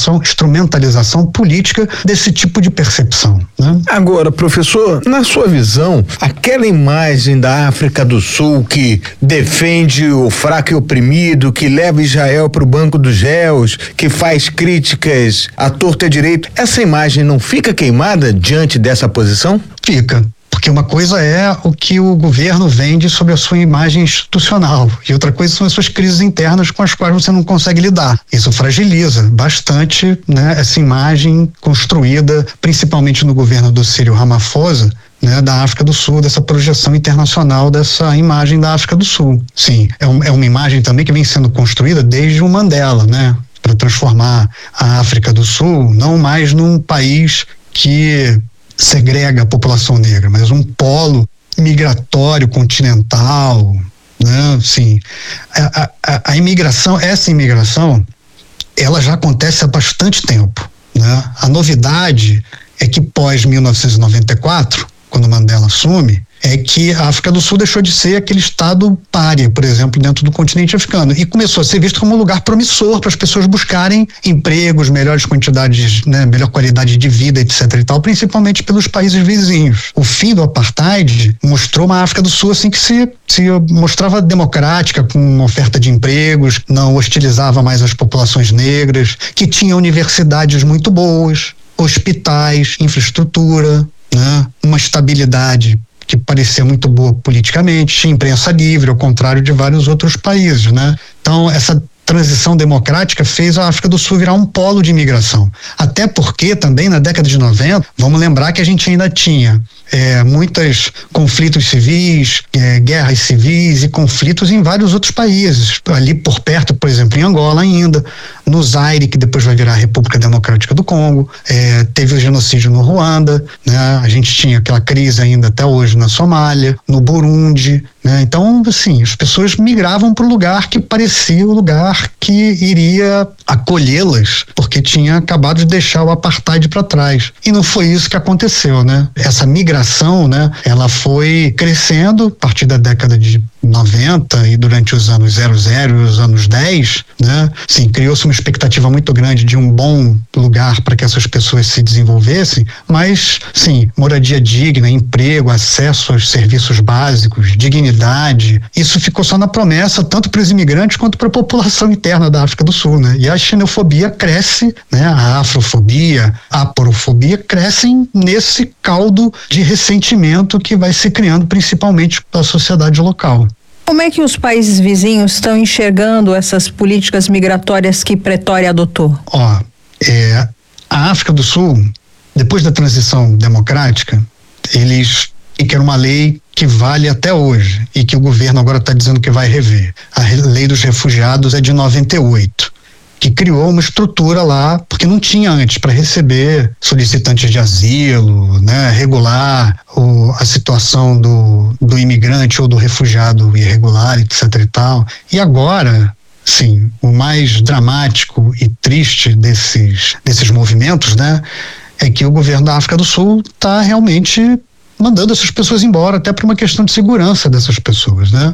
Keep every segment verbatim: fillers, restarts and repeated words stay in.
instrumentação, instrumentalização política desse tipo de percepção, né? Agora, professor, na sua visão, aquela imagem da África do Sul que defende o fraco e oprimido, que leva Israel para o banco dos réus, que faz críticas à torta e à direito, essa imagem não fica queimada diante dessa posição? Fica. Porque uma coisa é o que o governo vende sobre a sua imagem institucional e outra coisa são as suas crises internas com as quais você não consegue lidar. Isso fragiliza bastante, né, essa imagem construída principalmente no governo do Cyril Ramaphosa, né, da África do Sul, dessa projeção internacional dessa imagem da África do Sul. Sim, é, um, é uma imagem também que vem sendo construída desde o Mandela, né, para transformar a África do Sul não mais num país que segrega a população negra, mas um polo migratório continental, né? Sim, a, a, a imigração, essa imigração, ela já acontece há bastante tempo, né? A novidade é que pós mil novecentos e noventa e quatro, quando Mandela assume, é que a África do Sul deixou de ser aquele estado pária, por exemplo, dentro do continente africano, e começou a ser visto como um lugar promissor para as pessoas buscarem empregos, melhores quantidades, né, melhor qualidade de vida, etc e tal, principalmente pelos países vizinhos. O fim do apartheid mostrou uma África do Sul assim que se, se mostrava democrática, com uma oferta de empregos, não hostilizava mais as populações negras, que tinha universidades muito boas, hospitais, infraestrutura, né, uma estabilidade que parecia muito boa politicamente, tinha imprensa livre, ao contrário de vários outros países, né? Então, essa transição democrática fez a África do Sul virar um polo de imigração. Até porque também na década de noventa, vamos lembrar que a gente ainda tinha é, muitos conflitos civis, é, guerras civis e conflitos em vários outros países. Ali por perto, por exemplo, em Angola ainda, no Zaire, que depois vai virar a República Democrática do Congo, é, teve o genocídio no Ruanda, né? A gente tinha aquela crise ainda até hoje na Somália, no Burundi, né? Então, assim, as pessoas migravam para o lugar que parecia o lugar que iria acolhê-las, porque tinha acabado de deixar o apartheid para trás. E não foi isso que aconteceu, né? Essa migração, né, ela foi crescendo a partir da década de noventa e durante os anos zero zero e os anos dez, né? Sim, criou-se uma expectativa muito grande de um bom lugar para que essas pessoas se desenvolvessem, mas, sim, moradia digna, emprego, acesso aos serviços básicos, dignidade, isso ficou só na promessa, tanto para os imigrantes quanto para a população interna da África do Sul, né? E a xenofobia cresce, né? A afrofobia, a porofobia crescem nesse caldo de ressentimento que vai se criando principalmente pela sociedade local. Como é que os países vizinhos estão enxergando essas políticas migratórias que Pretória adotou? Ó, é, a África do Sul, depois da transição democrática, eles querem uma lei que vale até hoje e que o governo agora está dizendo que vai rever. A lei dos refugiados é de noventa e oito. Que criou uma estrutura lá, porque não tinha antes, para receber solicitantes de asilo, né, regular o, a situação do, do imigrante ou do refugiado irregular, etc e tal. E agora, sim, o mais dramático e triste desses, desses movimentos, né, é que o governo da África do Sul está realmente mandando essas pessoas embora, até por uma questão de segurança dessas pessoas, né?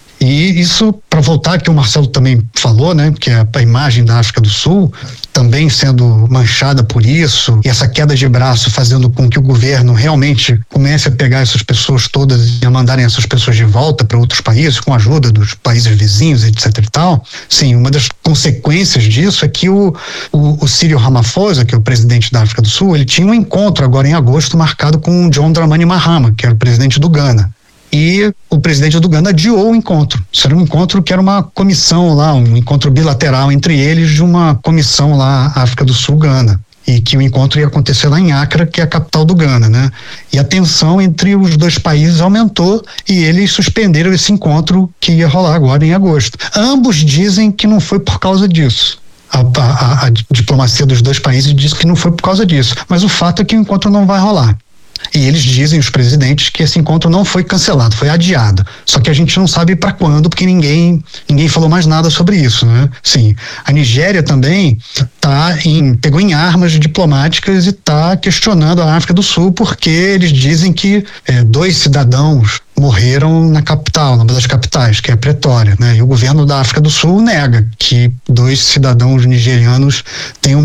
E isso, para voltar, que o Marcelo também falou, né, que a, a imagem da África do Sul também sendo manchada por isso, e essa queda de braço fazendo com que o governo realmente comece a pegar essas pessoas todas e a mandarem essas pessoas de volta para outros países, com a ajuda dos países vizinhos, etc e tal. Sim, uma das consequências disso é que o, o, o Cyril Ramaphosa, que é o presidente da África do Sul, ele tinha um encontro agora em agosto marcado com o John Dramani Mahama, que era o presidente do Ghana. E o presidente do Ghana adiou o encontro. Isso era um encontro que era uma comissão lá, um encontro bilateral entre eles de uma comissão lá, África do Sul-Ghana. E que o encontro ia acontecer lá em Accra, que é a capital do Ghana, né? E a tensão entre os dois países aumentou e eles suspenderam esse encontro que ia rolar agora em agosto. Ambos dizem que não foi por causa disso. A, a, a diplomacia dos dois países diz que não foi por causa disso. Mas o fato é que o encontro não vai rolar. E eles dizem, os presidentes, que esse encontro não foi cancelado, foi adiado. Só que a gente não sabe para quando, porque ninguém, ninguém falou mais nada sobre isso, né? Sim, a Nigéria também tá em, pegou em armas diplomáticas e está questionando a África do Sul, porque eles dizem que é, dois cidadãos morreram na capital, numa das capitais, que é Pretória, né? E o governo da África do Sul nega que dois cidadãos nigerianos tenham morrido.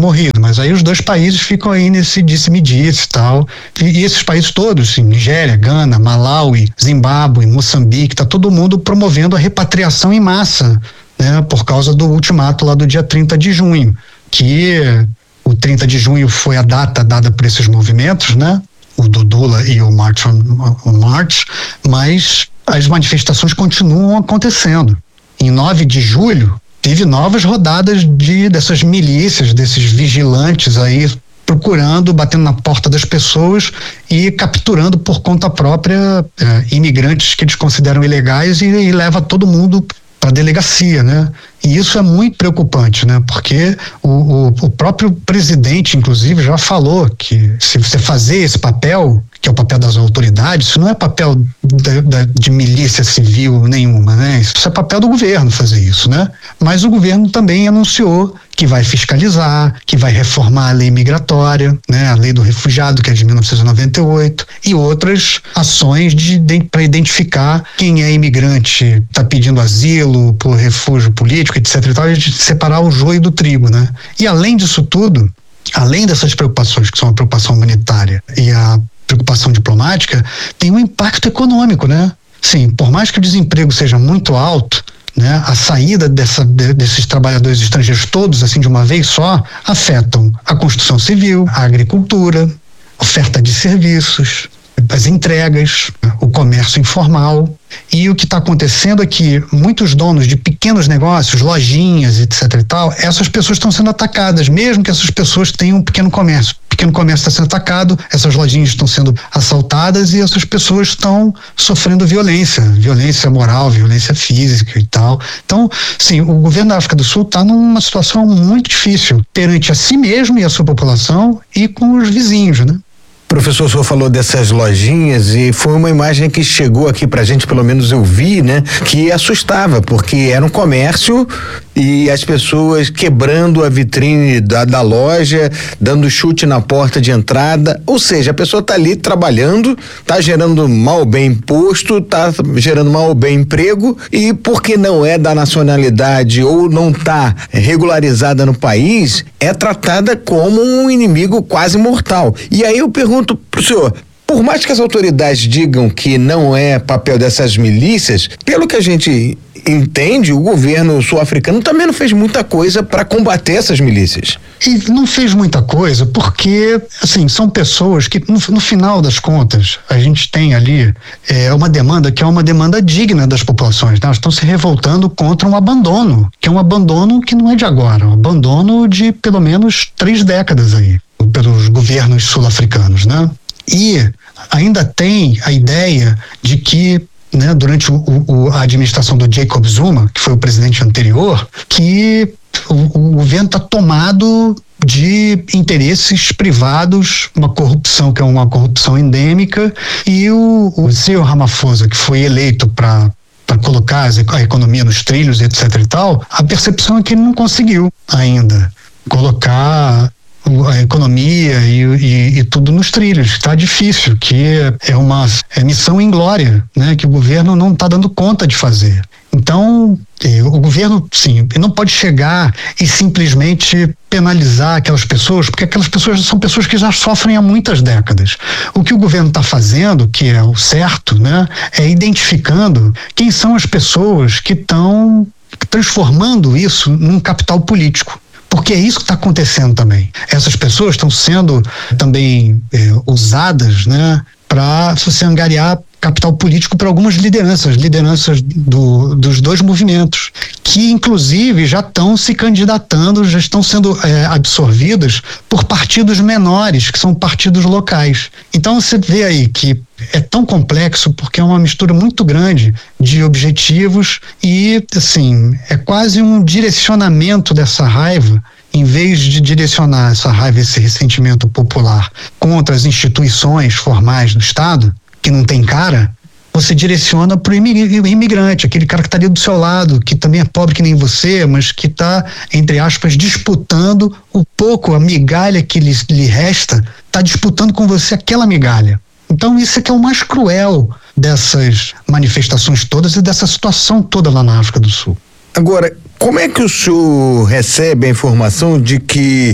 mas aí os dois países ficam aí nesse disse-me-disse e tal, e, e esses países todos, assim, Nigéria, Gana, Malawi, Zimbábue, Moçambique, tá todo mundo promovendo a repatriação em massa, né, por causa do ultimato lá do dia trinta de junho, que o trinta de junho foi a data dada por esses movimentos, né, o do Lula e o March on, on March, mas as manifestações continuam acontecendo. Em nove de julho, teve novas rodadas de, dessas milícias, desses vigilantes aí, procurando, batendo na porta das pessoas e capturando por conta própria eh, imigrantes que eles consideram ilegais e, e leva todo mundo para a delegacia, né? E isso é muito preocupante, né? Porque o, o, o próprio presidente, inclusive, já falou que se você fazer esse papel, que é o papel das autoridades, isso não é papel da, da, de milícia civil nenhuma, né? Isso é papel do governo fazer isso, né? Mas o governo também anunciou que vai fiscalizar, que vai reformar a lei migratória, né? A lei do refugiado, que é de mil novecentos e noventa e oito, e outras ações de, de, para identificar quem é imigrante, está pedindo asilo, por refúgio político, etc e tal, e de separar o joio do trigo, né? E além disso tudo, além dessas preocupações, que são a preocupação humanitária e a preocupação diplomática, tem um impacto econômico, né? Sim, por mais que o desemprego seja muito alto, né, a saída dessa, de, desses trabalhadores estrangeiros todos, assim, de uma vez só, afetam a construção civil, a agricultura, oferta de serviços, as entregas, o comércio informal. E o que está acontecendo é que muitos donos de pequenos negócios, lojinhas, etc e tal, essas pessoas estão sendo atacadas, mesmo que essas pessoas tenham um pequeno comércio. O pequeno comércio está sendo atacado, essas lojinhas estão sendo assaltadas e essas pessoas estão sofrendo violência, violência moral, violência física e tal. Então, sim, o governo da África do Sul está numa situação muito difícil perante a si mesmo e a sua população e com os vizinhos, né? Professor, o senhor falou dessas lojinhas e foi uma imagem que chegou aqui pra gente, pelo menos eu vi, né? Que assustava, porque era um comércio e as pessoas quebrando a vitrine da, da loja, dando chute na porta de entrada, ou seja, a pessoa tá ali trabalhando, tá gerando mal bem imposto, tá gerando mal bem emprego e porque não é da nacionalidade ou não tá regularizada no país, é tratada como um inimigo quase mortal. E aí eu pergunto pro senhor, por mais que as autoridades digam que não é papel dessas milícias, pelo que a gente entende, o governo sul-africano também não fez muita coisa para combater essas milícias. E não fez muita coisa porque, assim, são pessoas que, no, no final das contas, a gente tem ali é, uma demanda que é uma demanda digna das populações, né? Elas estão se revoltando contra um abandono, que é um abandono que não é de agora, um abandono de pelo menos três décadas aí, pelos governos sul-africanos, né? E ainda tem a ideia de que, né, durante o, o, a administração do Jacob Zuma, que foi o presidente anterior, que o, o governo está tomado de interesses privados, uma corrupção que é uma corrupção endêmica, e o, o Cyril Ramaphosa, que foi eleito para para colocar a economia nos trilhos, etc e tal, a percepção é que ele não conseguiu ainda colocar a economia e, e, e tudo nos trilhos. Está difícil, que é uma é missão inglória, né, que o governo não está dando conta de fazer. Então, o governo, sim, não pode chegar e simplesmente penalizar aquelas pessoas, porque aquelas pessoas são pessoas que já sofrem há muitas décadas. O que o governo está fazendo, que é o certo, né, é identificando quem são as pessoas que estão transformando isso num capital político. Porque é isso que está acontecendo também. Essas pessoas estão sendo também é, usadas, né, para você angariar capital político para algumas lideranças, lideranças do, dos dois movimentos, que inclusive já estão se candidatando, já estão sendo é, absorvidas por partidos menores, que são partidos locais. Então você vê aí que é tão complexo porque é uma mistura muito grande de objetivos e, assim, é quase um direcionamento dessa raiva, em vez de direcionar essa raiva, esse ressentimento popular contra as instituições formais do Estado, que não tem cara, você direciona para o imigrante, aquele cara que está ali do seu lado, que também é pobre que nem você, mas que está, entre aspas, disputando o pouco, a migalha que lhe, lhe resta, está disputando com você aquela migalha. Então isso é que é o mais cruel dessas manifestações todas e dessa situação toda lá na África do Sul. Agora, como é que o senhor recebe a informação de que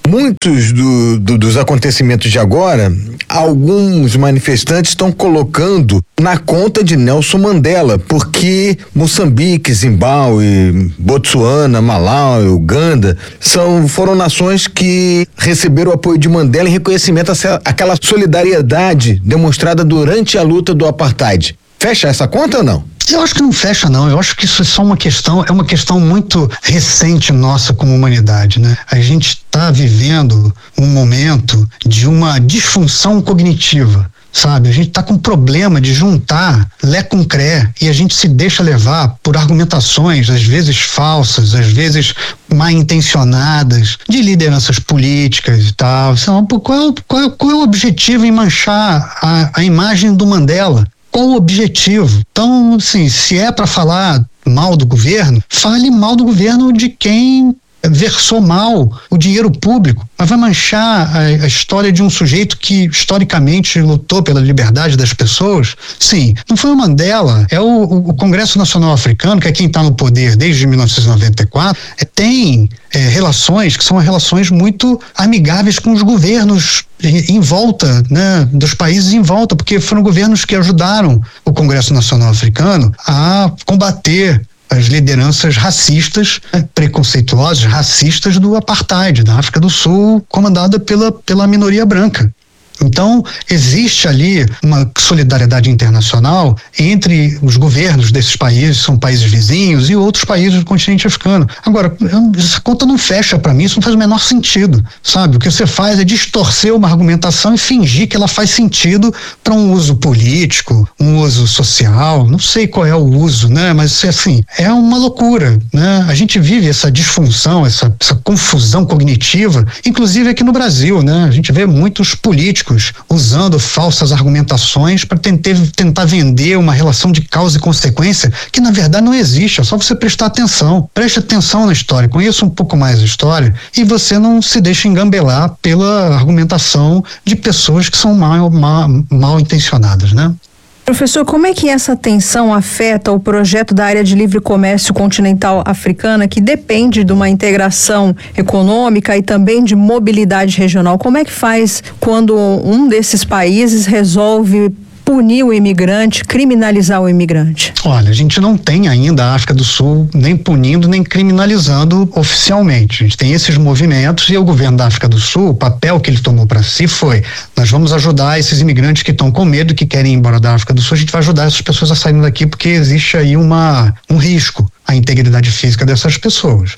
muitos do, do, dos acontecimentos de agora, alguns manifestantes estão colocando na conta de Nelson Mandela, porque Moçambique, Zimbábue, Botsuana, Malau, Uganda são, foram nações que receberam o apoio de Mandela em reconhecimento àquela solidariedade demonstrada durante a luta do apartheid. Fecha essa conta ou não? Eu acho que não fecha, não. Eu acho que isso é só uma questão, é uma questão muito recente nossa como humanidade, né? A gente está vivendo um momento de uma disfunção cognitiva, sabe? A gente está com um problema de juntar lé com cré e a gente se deixa levar por argumentações, às vezes falsas, às vezes mal intencionadas, de lideranças políticas e tal. Então, qual, qual, qual é o objetivo em manchar a, a imagem do Mandela? Qual o objetivo? Então, assim, se é para falar mal do governo, fale mal do governo de quem versou mal o dinheiro público, mas vai manchar a, a história de um sujeito que historicamente lutou pela liberdade das pessoas. Sim, não foi o Mandela, é o, o Congresso Nacional Africano, que é quem está no poder desde mil novecentos e noventa e quatro, é, tem é, relações que são relações muito amigáveis com os governos em volta, né, dos países em volta, porque foram governos que ajudaram o Congresso Nacional Africano a combater as lideranças racistas, preconceituosas, racistas do apartheid, da África do Sul, comandada pela, pela minoria branca. Então, existe ali uma solidariedade internacional entre os governos desses países, são países vizinhos, e outros países do continente africano. Agora, essa conta não fecha para mim, isso não faz o menor sentido, sabe? O que você faz é distorcer uma argumentação e fingir que ela faz sentido para um uso político, um uso social, não sei qual é o uso, né? Mas, assim, é uma loucura, né? A gente vive essa disfunção, essa, essa confusão cognitiva, inclusive aqui no Brasil, né? A gente vê muitos políticos usando falsas argumentações para tentar, tentar vender uma relação de causa e consequência que na verdade não existe, é só você prestar atenção. Preste atenção na história, conheça um pouco mais a história e você não se deixa engambelar pela argumentação de pessoas que são mal, mal, mal intencionadas, né? Professor, como é que essa tensão afeta o projeto da área de livre comércio continental africana, que depende de uma integração econômica e também de mobilidade regional? Como é que faz quando um desses países resolve punir o imigrante, criminalizar o imigrante? Olha, a gente não tem ainda a África do Sul nem punindo nem criminalizando oficialmente. A gente tem esses movimentos e o governo da África do Sul, o papel que ele tomou para si foi: nós vamos ajudar esses imigrantes que estão com medo, que querem ir embora da África do Sul, a gente vai ajudar essas pessoas a saírem daqui porque existe aí uma, um risco à integridade física dessas pessoas.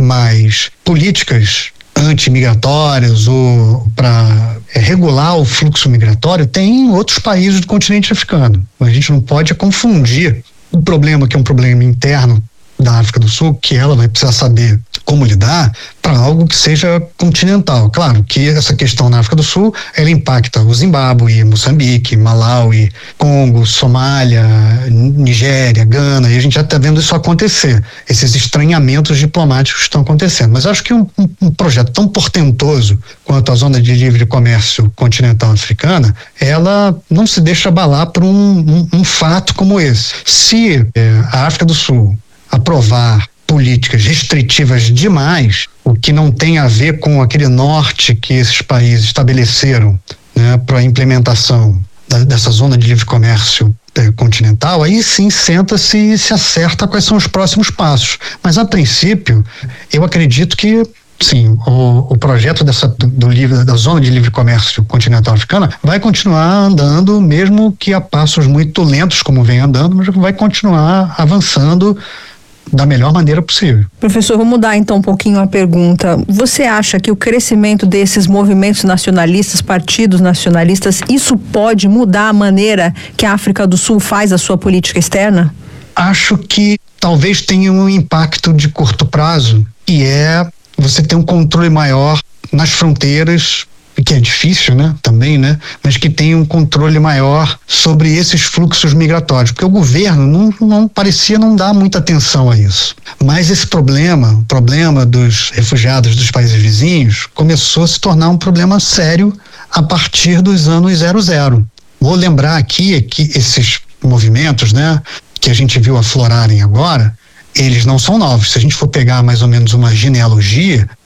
Mas políticas antimigratórias ou para é, regular o fluxo migratório tem em outros países do continente africano. A gente não pode confundir o problema, que é um problema interno da África do Sul, que ela vai precisar saber como lidar, para algo que seja continental. Claro que essa questão na África do Sul, ela impacta o Zimbábue, Moçambique, Malawi, Congo, Somália, Nigéria, Gana, e a gente já está vendo isso acontecer, esses estranhamentos diplomáticos estão acontecendo. Mas acho que um, um, um projeto tão portentoso quanto a Zona de Livre Comércio Continental Africana, ela não se deixa abalar por um, um, um fato como esse. Se é, a África do Sul aprovar políticas restritivas demais, o que não tem a ver com aquele norte que esses países estabeleceram, né, para a implementação da, dessa zona de livre comércio é, continental, aí sim senta-se e se acerta quais são os próximos passos. Mas a princípio, eu acredito que sim, o, o projeto dessa, do, do livre, da zona de livre comércio continental africana vai continuar andando, mesmo que a passos muito lentos, como vem andando, mas vai continuar avançando da melhor maneira possível. Professor, vou mudar então um pouquinho a pergunta. Você acha que o crescimento desses movimentos nacionalistas, partidos nacionalistas, isso pode mudar a maneira que a África do Sul faz a sua política externa? Acho que talvez tenha um impacto de curto prazo, e é você ter um controle maior nas fronteiras, que é difícil, né, também, né, mas que tem um controle maior sobre esses fluxos migratórios, porque o governo não, não parecia não dar muita atenção a isso. Mas esse problema, o problema dos refugiados dos países vizinhos, começou a se tornar um problema sério a partir dos anos zero zero. Vou lembrar aqui que esses movimentos, né, que a gente viu aflorarem agora, eles não são novos. Se a gente for pegar mais ou menos uma genealogia,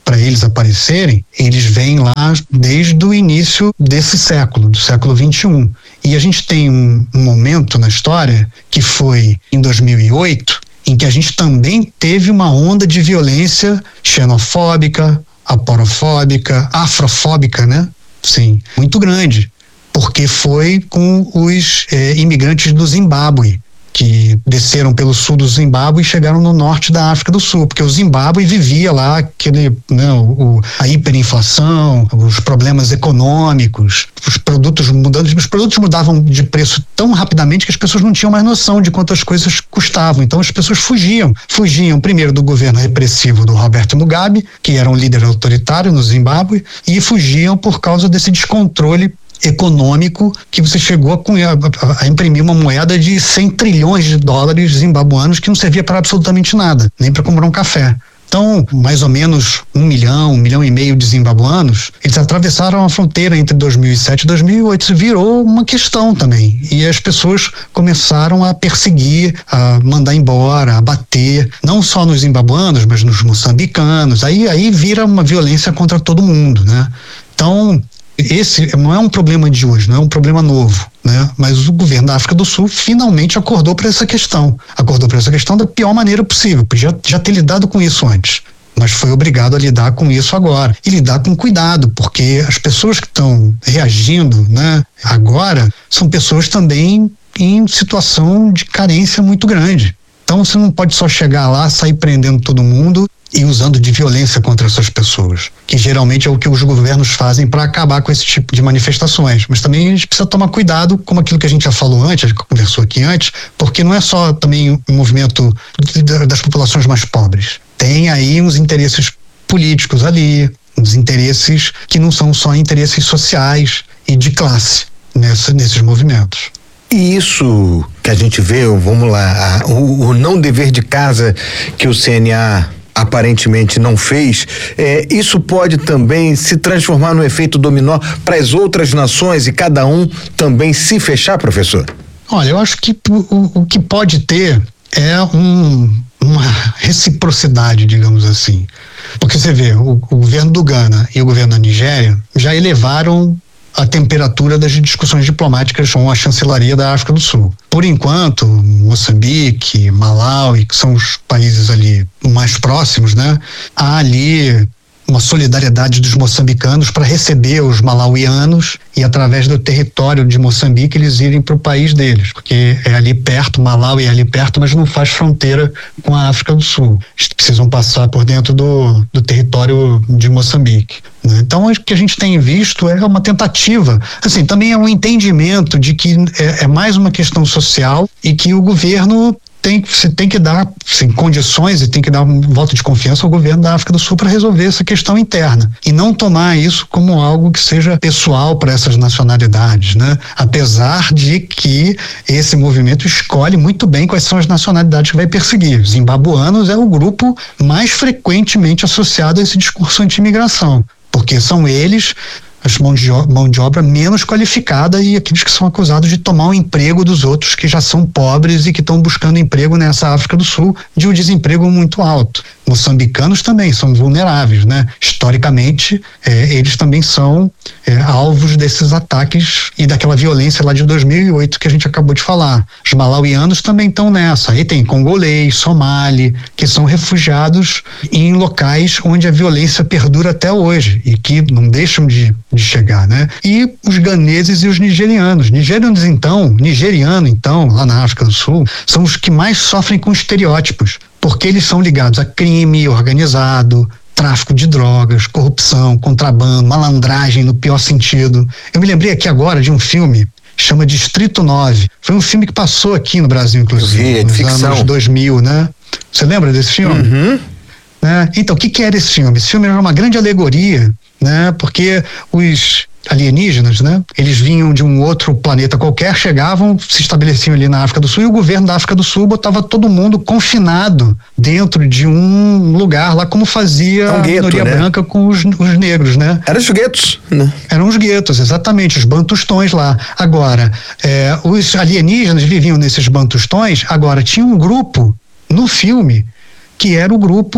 para eles aparecerem, eles vêm lá desde o início desse século, do século vinte e um. E a gente tem um, um momento na história, que foi em dois mil e oito, em que a gente também teve uma onda de violência xenofóbica, aporofóbica, afrofóbica, né? Sim, muito grande, porque foi com os eh, imigrantes do Zimbábue, que desceram pelo sul do Zimbábue e chegaram no norte da África do Sul, porque o Zimbábue vivia lá aquele, né, o, a hiperinflação, os problemas econômicos, os produtos mudando, os produtos mudavam de preço tão rapidamente que as pessoas não tinham mais noção de quanto as coisas custavam. Então as pessoas fugiam, fugiam primeiro do governo repressivo do Robert Mugabe, que era um líder autoritário no Zimbábue, e fugiam por causa desse descontrole econômico, que você chegou a, a, a imprimir uma moeda de cem trilhões de dólares zimbabuanos que não servia para absolutamente nada, nem para comprar um café. Então, mais ou menos um milhão, um milhão e meio de zimbabuanos, eles atravessaram a fronteira entre dois mil e sete e dois mil e oito. Isso virou uma questão também. E as pessoas começaram a perseguir, a mandar embora, a bater, não só nos zimbabuanos, mas nos moçambicanos. Aí, aí vira uma violência contra todo mundo, né? Então, esse não é um problema de hoje, não é um problema novo, né? Mas o governo da África do Sul finalmente acordou para essa questão, acordou para essa questão da pior maneira possível, podia já ter lidado com isso antes, mas foi obrigado a lidar com isso agora, e lidar com cuidado, porque as pessoas que estão reagindo, né, agora, são pessoas também em situação de carência muito grande. Então você não pode só chegar lá, sair prendendo todo mundo e usando de violência contra essas pessoas, que geralmente é o que os governos fazem para acabar com esse tipo de manifestações. Mas também a gente precisa tomar cuidado, como aquilo que a gente já falou antes, a gente conversou aqui antes, porque não é só também um movimento das populações mais pobres. Tem aí uns interesses políticos ali, uns interesses que não são só interesses sociais e de classe nessa, nesses movimentos. E isso que a gente vê, vamos lá, a, o, o não dever de casa que o C N A aparentemente não fez, é, isso pode também se transformar no efeito dominó para as outras nações e cada um também se fechar, professor? Olha, eu acho que o, o que pode ter é um, uma reciprocidade, digamos assim. Porque você vê, o, o governo do Ghana e o governo da Nigéria já elevaram a temperatura das discussões diplomáticas com a chancelaria da África do Sul. Por enquanto, Moçambique, Malawi, que são os países ali mais próximos, né? Há ali uma solidariedade dos moçambicanos para receber os malauianos e, através do território de Moçambique, eles irem para o país deles, porque é ali perto, Malawi é ali perto, mas não faz fronteira com a África do Sul. Eles precisam passar por dentro do, do território de Moçambique, né? Então, o que a gente tem visto é uma tentativa, assim, também é um entendimento de que é, é mais uma questão social e que o governo Tem, você tem que dar sim, condições e tem que dar um voto de confiança ao governo da África do Sul para resolver essa questão interna e não tomar isso como algo que seja pessoal para essas nacionalidades, né? Apesar de que esse movimento escolhe muito bem quais são as nacionalidades que vai perseguir. Os zimbabuanos é o grupo mais frequentemente associado a esse discurso anti-imigração, porque são eles as mão de, mão de obra menos qualificada e aqueles que são acusados de tomar o emprego dos outros que já são pobres e que estão buscando emprego nessa África do Sul de um desemprego muito alto. Moçambicanos também são vulneráveis, né? Historicamente, eh, eles também são eh, alvos desses ataques e daquela violência lá de dois mil e oito que a gente acabou de falar. Os malauianos também estão nessa. Aí tem congolês, somali, que são refugiados em locais onde a violência perdura até hoje e que não deixam de, de chegar, né? E os ganeses e os nigerianos. Nigerianos, então, nigeriano, então, lá na África do Sul, são os que mais sofrem com estereótipos, porque eles são ligados a crime organizado, tráfico de drogas, corrupção, contrabando, malandragem no pior sentido. Eu me lembrei aqui agora de um filme, chama Distrito nove. Foi um filme que passou aqui no Brasil, inclusive, vi, é nos ficção. anos dois mil, né? Você lembra desse filme? Uhum. Né? Então, o que, que era esse filme? Esse filme era uma grande alegoria, né? Porque os alienígenas, né? Eles vinham de um outro planeta qualquer, chegavam, se estabeleciam ali na África do Sul e o governo da África do Sul botava todo mundo confinado dentro de um lugar lá, como fazia um gueto, a minoria, né, branca com os, os negros, né? Eram os guetos, né? Eram os guetos, exatamente, os bantustões lá. Agora, é, os alienígenas viviam nesses bantustões, agora tinha um grupo no filme que era o grupo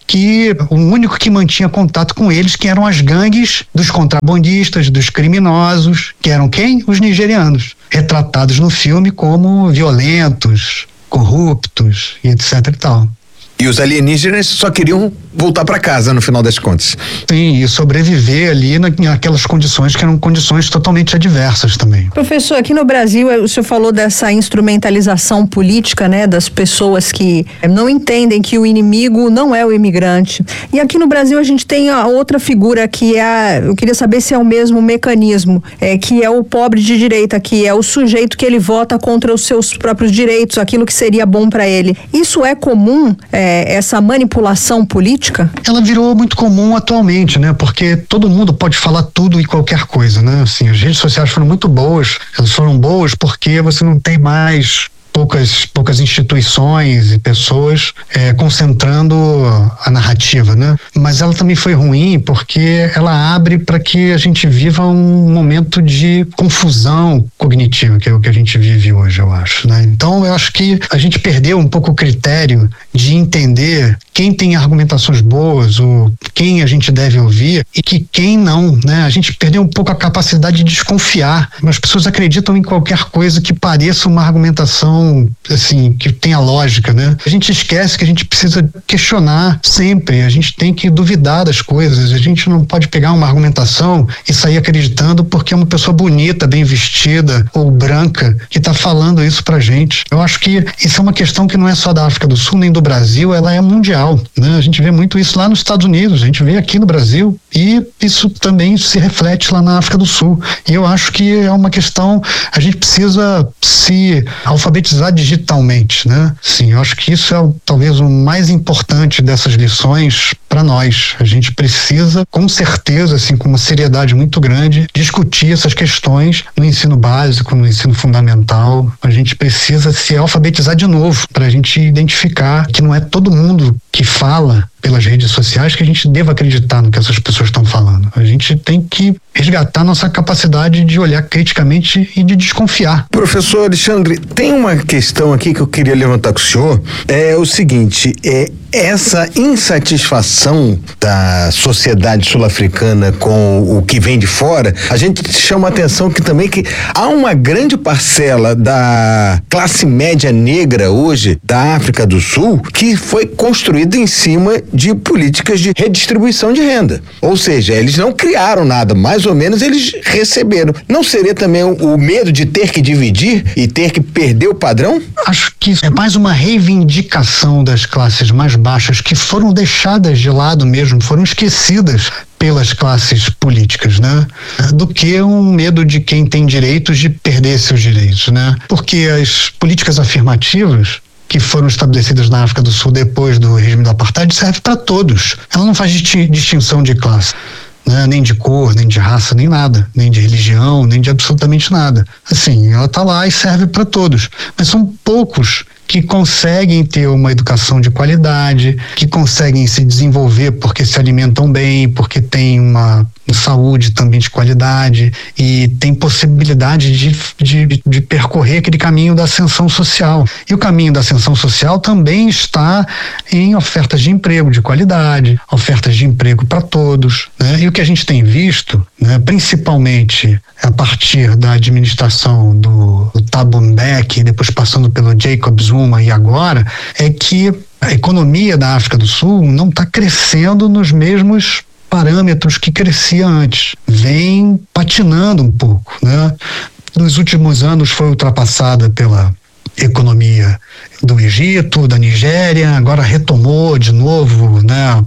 que o único que mantinha contato com eles, que eram as gangues dos contrabandistas, dos criminosos, que eram quem? Os nigerianos, retratados no filme como violentos, corruptos e etc e tal. E os alienígenas só queriam voltar para casa no final das contas. Sim, e sobreviver ali naquelas condições que eram condições totalmente adversas também. Professor, aqui no Brasil, o senhor falou dessa instrumentalização política, né, das pessoas que não entendem que o inimigo não é o imigrante. E aqui no Brasil a gente tem a outra figura que é, a, eu queria saber se é o mesmo mecanismo, é, que é o pobre de direita, que é o sujeito que ele vota contra os seus próprios direitos, aquilo que seria bom para ele. Isso é comum, é, essa manipulação política? Ela virou muito comum atualmente, né? Porque todo mundo pode falar tudo e qualquer coisa, né? Assim, as redes sociais foram muito boas, elas foram boas porque você não tem mais poucas, poucas instituições e pessoas é, concentrando a narrativa, né? Mas ela também foi ruim porque ela abre para que a gente viva um momento de confusão cognitiva, que é o que a gente vive hoje, eu acho, né? Então, eu acho que a gente perdeu um pouco o critério de entender quem tem argumentações boas, ou quem a gente deve ouvir e que quem não, né? A gente perdeu um pouco a capacidade de desconfiar. As pessoas acreditam em qualquer coisa que pareça uma argumentação assim, que tenha lógica, né? A gente esquece que a gente precisa questionar sempre, a gente tem que duvidar das coisas, a gente não pode pegar uma argumentação e sair acreditando porque é uma pessoa bonita, bem vestida ou branca que está falando isso pra gente. Eu acho que isso é uma questão que não é só da África do Sul nem do Brasil, ela é mundial, né? A gente vê muito isso lá nos Estados Unidos, a gente vê aqui no Brasil e isso também se reflete lá na África do Sul. E eu acho que é uma questão, a gente precisa se alfabetizar digitalmente, né? Sim, eu acho que isso é talvez o mais importante dessas lições para nós. A gente precisa, com certeza, assim, com uma seriedade muito grande, discutir essas questões no ensino básico, no ensino fundamental. A gente precisa se alfabetizar de novo para a gente identificar que não é todo mundo que fala pelas redes sociais que a gente deva acreditar no que essas pessoas estão falando. A gente tem que resgatar nossa capacidade de olhar criticamente e de desconfiar. Professor Alexandre, tem uma questão aqui que eu queria levantar com o senhor, é o seguinte, é essa insatisfação da sociedade sul-africana com o que vem de fora, a gente chama a atenção que também que há uma grande parcela da classe média negra hoje da África do Sul que foi construída em cima de políticas de redistribuição de renda. Ou seja, eles não criaram nada, mais ou menos eles receberam. Não seria também o, o medo de ter que dividir e ter que perder o padrão? Acho que é mais uma reivindicação das classes mais baixas que foram deixadas de lado mesmo, foram esquecidas pelas classes políticas, né? Do que um medo de quem tem direitos de perder seus direitos, né? Porque as políticas afirmativas que foram estabelecidas na África do Sul depois do regime do apartheid servem para todos. Ela não faz distinção de classe, né? Nem de cor, nem de raça, nem nada, nem de religião, nem de absolutamente nada. Assim, ela está lá e serve para todos. Mas são poucos que conseguem ter uma educação de qualidade, que conseguem se desenvolver porque se alimentam bem, porque têm uma saúde também de qualidade e tem possibilidade de, de, de percorrer aquele caminho da ascensão social. E o caminho da ascensão social também está em ofertas de emprego de qualidade, ofertas de emprego para todos, né? E o que a gente tem visto, né, principalmente a partir da administração do, do Thabo Mbeki, depois passando pelo Jacob Zuma e agora, é que a economia da África do Sul não está crescendo nos mesmos parâmetros que crescia antes, vem patinando um pouco, né? Nos últimos anos foi ultrapassada pela economia do Egito, da Nigéria, agora retomou de novo, né,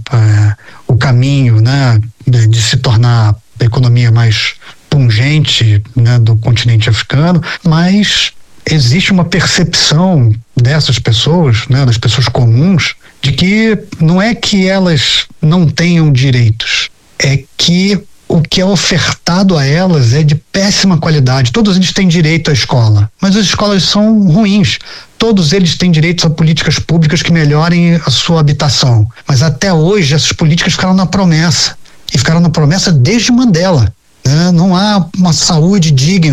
o caminho, né, de, de se tornar a economia mais pungente, né, do continente africano, mas existe uma percepção dessas pessoas, né, das pessoas comuns, de que não é que elas não tenham direitos, é que o que é ofertado a elas é de péssima qualidade. Todos eles têm direito à escola, mas as escolas são ruins. Todos eles têm direito a políticas públicas que melhorem a sua habitação. Mas até hoje essas políticas ficaram na promessa. E ficaram na promessa desde Mandela, né? Não há uma saúde digna para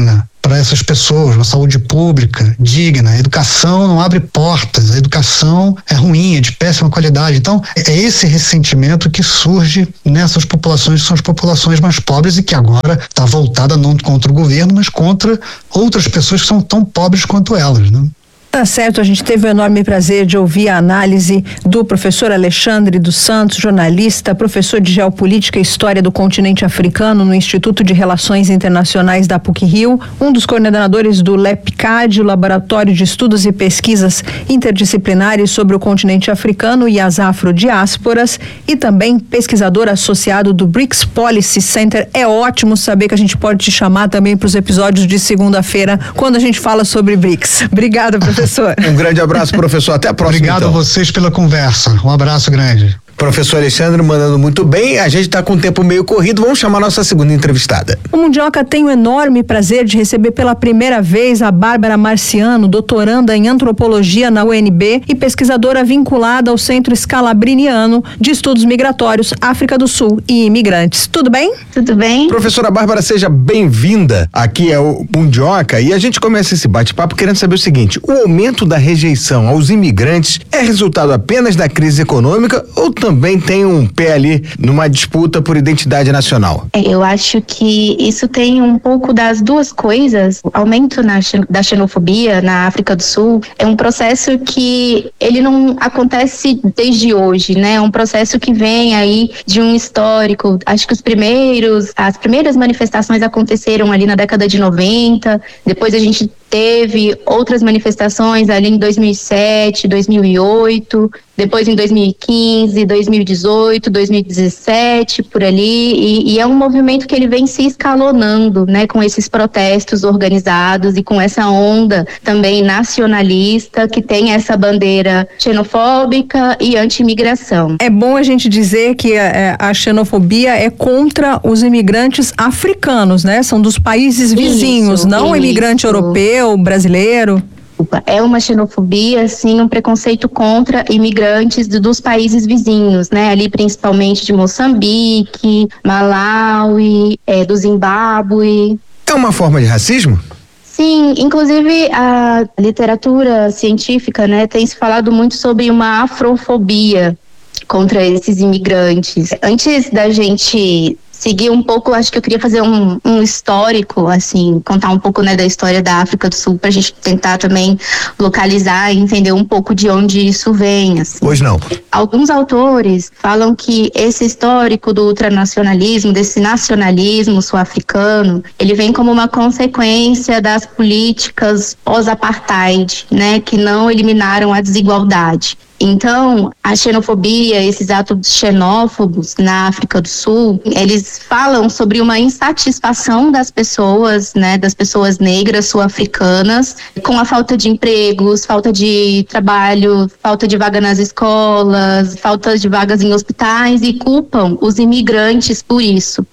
para essas pessoas, uma saúde pública digna. A educação não abre portas, a educação é ruim, é de péssima qualidade. Então, é esse ressentimento que surge nessas populações, que são as populações mais pobres e que agora está voltada não contra o governo, mas contra outras pessoas que são tão pobres quanto elas, né? Tá certo, a gente teve o enorme prazer de ouvir a análise do professor Alexandre dos Santos, jornalista, professor de Geopolítica e História do Continente Africano no Instituto de Relações Internacionais da PUC-Rio, um dos coordenadores do LEPCAD, o Laboratório de Estudos e Pesquisas Interdisciplinares sobre o Continente Africano e as Afrodiásporas, e também pesquisador associado do BRICS Policy Center. É ótimo saber que a gente pode te chamar também para os episódios de segunda-feira, quando a gente fala sobre BRICS. Obrigada, professor. Um grande abraço, professor. Até a próxima. Obrigado então. a vocês pela conversa. Um abraço grande. Professor Alexandre mandando muito bem. A gente está com o tempo meio corrido. Vamos chamar a nossa segunda entrevistada. O Mundioca tem o enorme prazer de receber pela primeira vez a Bárbara Marciano, doutoranda em antropologia na U N B e pesquisadora vinculada ao Centro Scalabriniano de Estudos Migratórios, África do Sul e Imigrantes. Tudo bem? Tudo bem. Professora Bárbara, seja bem-vinda. Aqui é o Mundioca e a gente começa esse bate-papo querendo saber o seguinte: o aumento da rejeição aos imigrantes é resultado apenas da crise econômica ou também tem um pé ali numa disputa por identidade nacional? Eu acho que isso tem um pouco das duas coisas. O aumento na, da xenofobia na África do Sul é um processo que ele não acontece desde hoje, né? É um processo que vem aí de um histórico. Acho que os primeiros, as primeiras manifestações aconteceram ali na década de noventa, depois a gente teve outras manifestações ali em dois mil e sete, dois mil e oito, depois em dois mil e quinze, dois mil e dezoito, dois mil e dezessete, por ali, e, e é um movimento que ele vem se escalonando, né, com esses protestos organizados e com essa onda também nacionalista que tem essa bandeira xenofóbica e anti-imigração. É bom a gente dizer que a, a xenofobia é contra os imigrantes africanos, né? São dos países vizinhos, isso, não o imigrante europeu, brasileiro. É uma xenofobia, sim, um preconceito contra imigrantes do, dos países vizinhos, né? Ali principalmente de Moçambique, Malawi, é, do Zimbábue. É uma forma de racismo? Sim, inclusive a literatura científica, né, tem se falado muito sobre uma afrofobia contra esses imigrantes. Antes da gente seguir um pouco, acho que eu queria fazer um, um histórico, assim, contar um pouco, né, da história da África do Sul, pra gente tentar também localizar e entender um pouco de onde isso vem, assim. Pois não. Alguns autores falam que esse histórico do ultranacionalismo, desse nacionalismo sul-africano, ele vem como uma consequência das políticas pós-apartheid, né, que não eliminaram a desigualdade. Então, a xenofobia, esses atos xenófobos na África do Sul, eles falam sobre uma insatisfação das pessoas, né, das pessoas negras sul-africanas, com a falta de empregos, falta de trabalho, falta de vaga nas escolas, falta de vagas em hospitais, e culpam os imigrantes por isso.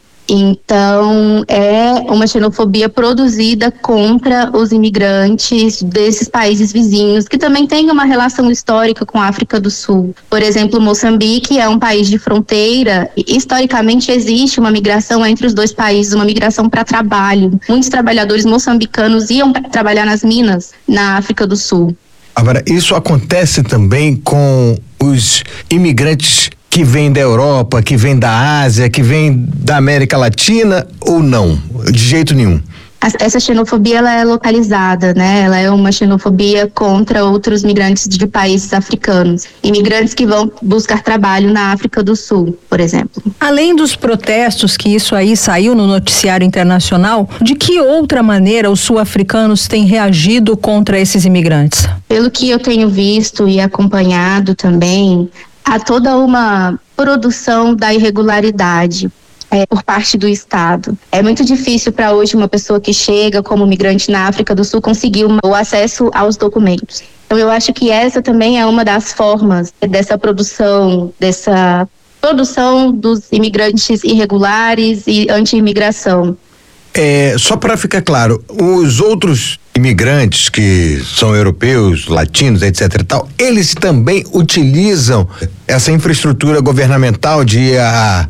Então, é uma xenofobia produzida contra os imigrantes desses países vizinhos, que também têm uma relação histórica com a África do Sul. Por exemplo, Moçambique é um país de fronteira e, historicamente, existe uma migração entre os dois países, uma migração para trabalho. Muitos trabalhadores moçambicanos iam trabalhar nas minas na África do Sul. Agora, isso acontece também com os imigrantes que vem da Europa, que vem da Ásia, que vem da América Latina, ou não? De jeito nenhum. Essa xenofobia, ela é localizada, né? Ela é uma xenofobia contra outros migrantes de países africanos. Imigrantes que vão buscar trabalho na África do Sul, por exemplo. Além dos protestos, que isso aí saiu no noticiário internacional, de que outra maneira os sul-africanos têm reagido contra esses imigrantes? Pelo que eu tenho visto e acompanhado também, há toda uma produção da irregularidade. É, por parte do Estado. É muito difícil para hoje uma pessoa que chega como migrante na África do Sul conseguir uma, o acesso aos documentos. Então eu acho que essa também é uma das formas dessa produção, dessa produção dos imigrantes irregulares e anti-imigração. É, só para ficar claro, os outros imigrantes que são europeus, latinos, etc e tal, eles também utilizam essa infraestrutura governamental de a,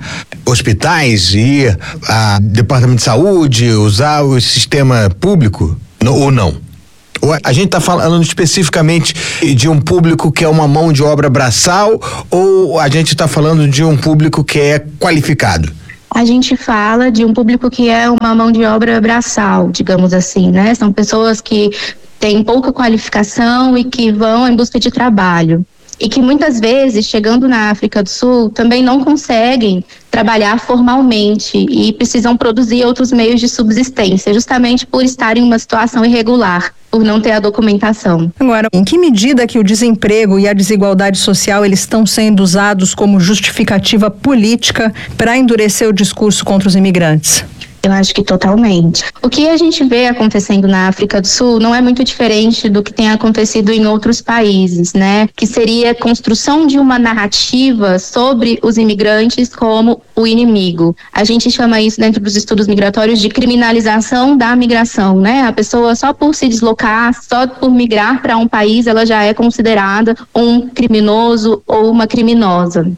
hospitais, ir a departamento de saúde, usar o sistema público, no, ou não? Ou a gente está falando especificamente de um público que é uma mão de obra braçal, ou a gente está falando de um público que é qualificado? A gente fala de um público que é uma mão de obra braçal, digamos assim, né? São pessoas que têm pouca qualificação e que vão em busca de trabalho. E que muitas vezes, chegando na África do Sul, também não conseguem trabalhar formalmente e precisam produzir outros meios de subsistência, justamente por estarem em uma situação irregular, por não ter a documentação. Agora, em que medida que o desemprego e a desigualdade social eles estão sendo usados como justificativa política para endurecer o discurso contra os imigrantes? Eu acho que totalmente. O que a gente vê acontecendo na África do Sul não é muito diferente do que tem acontecido em outros países, né? Que seria a construção de uma narrativa sobre os imigrantes como o inimigo. A gente chama isso dentro dos estudos migratórios de criminalização da migração, né? A pessoa só por se deslocar, só por migrar para um país, ela já é considerada um criminoso ou uma criminosa.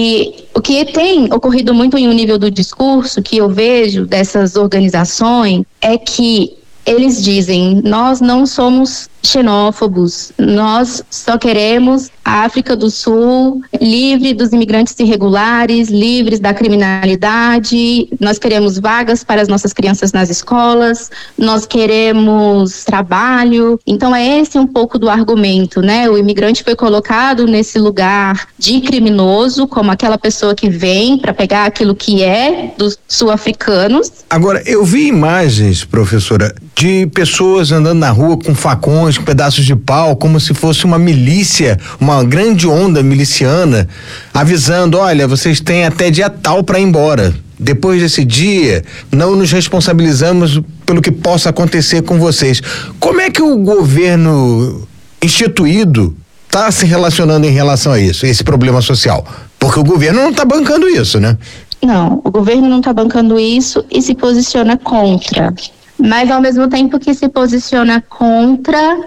E o que tem ocorrido muito em um nível do discurso que eu vejo dessas organizações é que eles dizem: nós não somos xenófobos, nós só queremos a África do Sul livre dos imigrantes irregulares, livres da criminalidade, nós queremos vagas para as nossas crianças nas escolas, nós queremos trabalho. Então é esse um pouco do argumento, né? O imigrante foi colocado nesse lugar de criminoso, como aquela pessoa que vem para pegar aquilo que é dos sul-africanos. Agora, eu vi imagens, professora, de pessoas andando na rua com facões, com pedaços de pau, como se fosse uma milícia, uma grande onda miliciana, avisando: olha, vocês têm até dia tal para ir embora. Depois desse dia, não nos responsabilizamos pelo que possa acontecer com vocês. Como é que o governo instituído está se relacionando em relação a isso, esse problema social? Porque o governo não está bancando isso, né? Não, o governo não está bancando isso e se posiciona contra. Mas, ao mesmo tempo que se posiciona contra,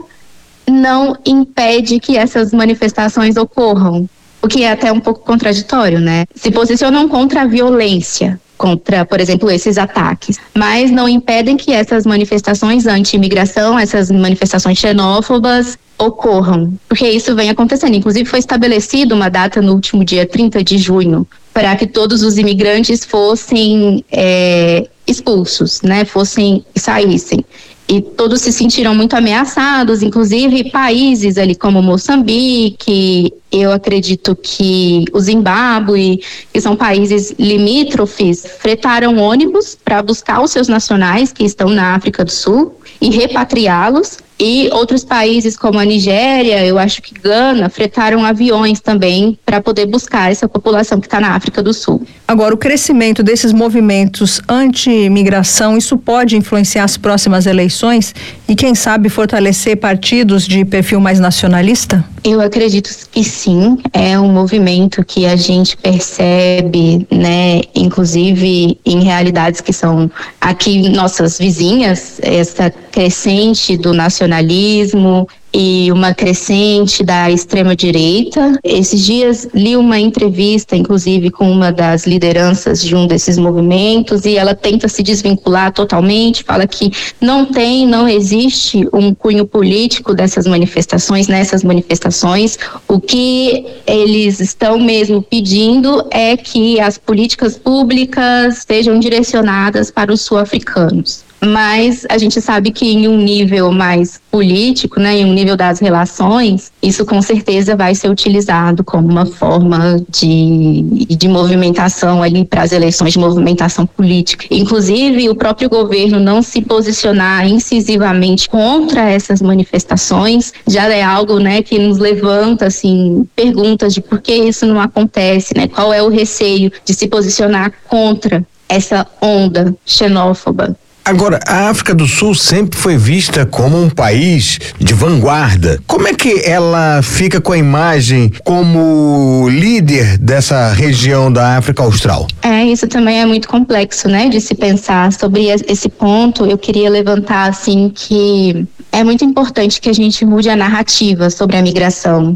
não impede que essas manifestações ocorram, o que é até um pouco contraditório, né? Se posicionam contra a violência, contra, por exemplo, esses ataques, mas não impedem que essas manifestações anti-imigração, essas manifestações xenófobas ocorram, porque isso vem acontecendo. Inclusive, foi estabelecida uma data no último dia trinta de junho para que todos os imigrantes fossem é, expulsos, né, fossem saíssem. E todos se sentiram muito ameaçados, inclusive países ali como Moçambique, eu acredito que o Zimbábue, que são países limítrofes, fretaram ônibus para buscar os seus nacionais que estão na África do Sul e repatriá-los. E outros países como a Nigéria, eu acho que Gana, fretaram aviões também para poder buscar essa população que está na África do Sul. Agora, o crescimento desses movimentos anti-imigração, isso pode influenciar as próximas eleições e, quem sabe, fortalecer partidos de perfil mais nacionalista? Eu acredito que sim, é um movimento que a gente percebe, né, inclusive em realidades que são aqui nossas vizinhas, essa crescente do nacionalismo e uma crescente da extrema-direita. Esses dias li uma entrevista, inclusive, com uma das lideranças de um desses movimentos, e ela tenta se desvincular totalmente, fala que não tem, não existe um cunho político dessas manifestações, nessas manifestações. O que eles estão mesmo pedindo é que as políticas públicas sejam direcionadas para os sul-africanos. Mas a gente sabe que em um nível mais político, né, em um nível das relações, isso com certeza vai ser utilizado como uma forma de, de movimentação ali para as eleições, de movimentação política. Inclusive, o próprio governo não se posicionar incisivamente contra essas manifestações já é algo, né, que nos levanta assim, perguntas de por que isso não acontece, né? Qual é o receio de se posicionar contra essa onda xenófoba? Agora, a África do Sul sempre foi vista como um país de vanguarda. Como é que ela fica com a imagem como líder dessa região da África Austral? É, isso também é muito complexo, né, de se pensar sobre esse ponto. Eu queria levantar, assim, que é muito importante que a gente mude a narrativa sobre a migração.